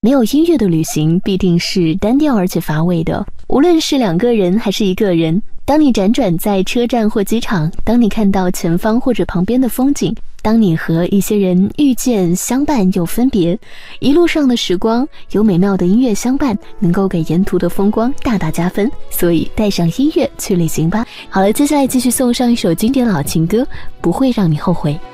没有音乐的旅行必定是单调而且乏味的，无论是2个人还是1个人。当你辗转在车站或机场，当你看到前方或者旁边的风景，当你和一些人遇见、相伴又分别，一路上的时光有美妙的音乐相伴，能够给沿途的风光大大加分。所以带上音乐去旅行吧。好了，接下来继续送上一首经典老情歌，不会让你后悔。